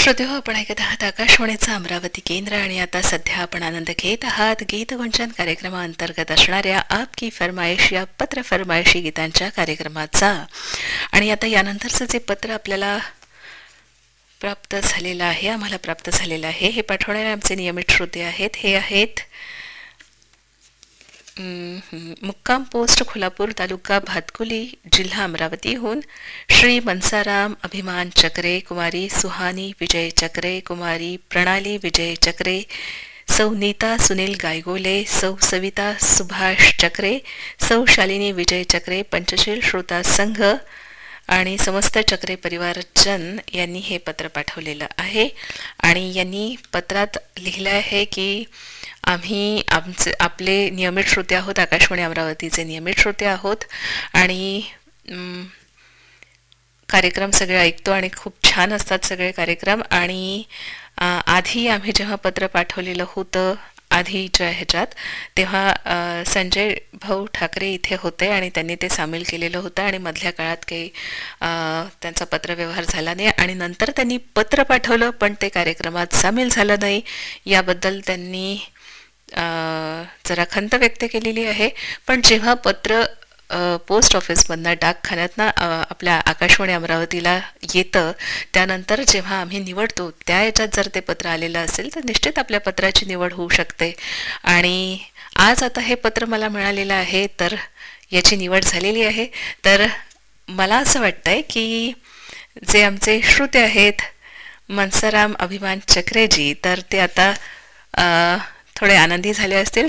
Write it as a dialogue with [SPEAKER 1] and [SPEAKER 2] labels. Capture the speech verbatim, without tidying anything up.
[SPEAKER 1] श्रोते हो, आपण ऐकत आहात आकाशवाणीचं अमरावती केंद्र आणि आता सध्या आपण आनंद घेत आहात गीतगुंजन कार्यक्रमाअंतर्गत असणाऱ्या आप की फरमाईश या पत्र फरमाईशी गीतांच्या कार्यक्रमाचा. आणि आता यानंतरचं जे पत्र आपल्याला प्राप्त झालेलं आहे आम्हाला प्राप्त झालेलं आहे हे पाठवणारे आमचे नियमित श्रोते आहेत. हे आहेत मुक्काम पोस्ट खोलापूर, तालुका भातकुली, जिल्हा अमरावतीहून श्री मनसाराम अभिमान चक्रे, कुमारी सुहानी विजय चक्रे, कुमारी प्रणाली विजय चक्रे, सौ नीता सुनील गायगोले, सौ सविता सुभाष चक्रे, सौ शालिनी विजय चक्रे, पंचशील श्रोता संघ आणि समस्त चक्रे परिवारजन यांनी हे पत्र पाठवलेलं आहे. आणि यांनी पत्रात लिहिलं आहे की आम्ही आमचे आपले नियमित श्रोते आहोत, आकाशवाणी अमरावतीचे नियमित श्रोते आहोत आणि कार्यक्रम सगळे ऐकतो आणि खूप छान असतात सगळे कार्यक्रम. आणि आधी आम्ही जेव्हा पत्र पाठवलेलं होतं आधीच्या ह्याच्यात तेव्हा संजय भाऊ ठाकरे इथे होते आणि त्यांनी ते सामील केलेलं होतं आणि मधल्या काळात काही त्यांचा पत्रव्यवहार झाला नाही आणि नंतर त्यांनी पत्र पाठवलं पण ते कार्यक्रमात सामील झालं नाही. याबद्दल त्यांनी जरा खंत व्यक्त केलेली आहे. पण जेव्हा पत्र पोस्ट ऑफिसमधनं डाकखान्यातनं आपल्या आकाशवाणी अमरावतीला येतं त्यानंतर जेव्हा आम्ही निवडतो त्या याच्यात जर ते पत्र आलेलं असेल तर निश्चित आपल्या पत्राची निवड होऊ शकते. आणि आज आता हे पत्र मला मिळालेलं आहे तर याची निवड झालेली आहे. तर मला असं वाटतंय की जे आमचे श्रोते आहेत मनसाराम अभिमान चक्रेजी तर ते आता थोडे आनंदी झाले असतील.